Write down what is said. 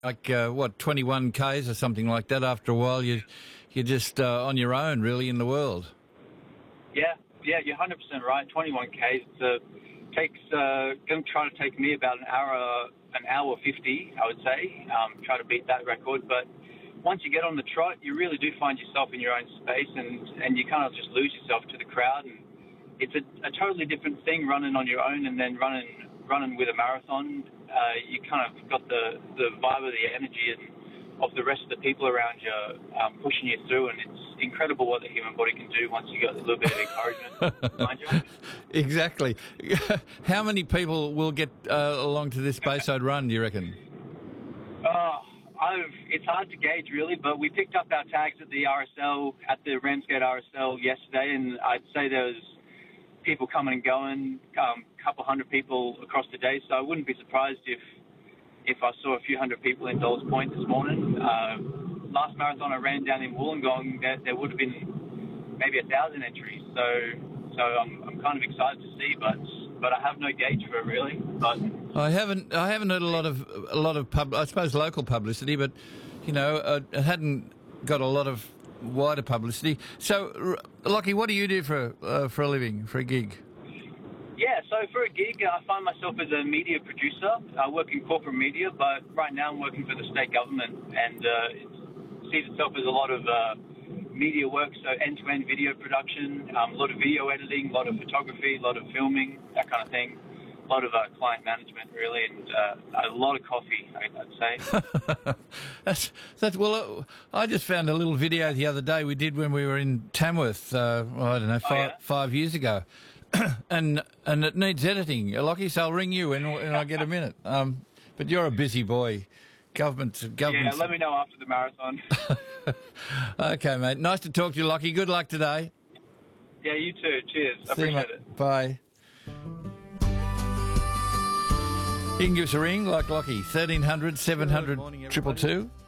like what, 21 Ks or something like that. After a while, you're just on your own, really, in the world. Yeah, you're 100% right. 21 Ks takes going to try to take me about an hour 50, I would say. Try to beat that record, but once you get on the trot, you really do find yourself in your own space, and you kind of just lose yourself to the crowd. And it's a totally different thing running on your own and then running with a marathon. You kind of got the vibe of the energy and of the rest of the people around you pushing you through, and it's incredible what the human body can do once you got a little bit of encouragement behind you. Exactly. How many people will get along to this Bayside Run, do you reckon? It's hard to gauge, really, but we picked up our tags at the RSL, at the Ramsgate RSL yesterday, and I'd say there was people coming and going, a couple hundred people across the day, so I wouldn't be surprised if I saw a few hundred people in Dolls Point this morning. Last marathon I ran down in Wollongong, there would have been maybe 1,000 entries, so I'm kind of excited to see, but I have no gauge for it, really. But I haven't heard a lot of I suppose local publicity, but it hadn't got a lot of wider publicity. So, Lockie, what do you do for a living, for a gig? Yeah, so for a gig, I find myself as a media producer. I work in corporate media, but right now I'm working for the state government, and it sees itself as a lot of media work, so end-to-end video production, a lot of video editing, a lot of photography, a lot of filming, that kind of thing. A lot of client management, really, and a lot of coffee, I'd say. that's well. I just found a little video the other day we did when we were in Tamworth. I don't know, 5 years ago, and it needs editing. Lockie, so I'll ring you when I get a minute. But you're a busy boy. Government. Yeah, let me know after the marathon. Okay, mate. Nice to talk to you, Lockie. Good luck today. Yeah, you too. Cheers. I appreciate it. Bye. You can give us a ring like Lockie, 1300 700 222.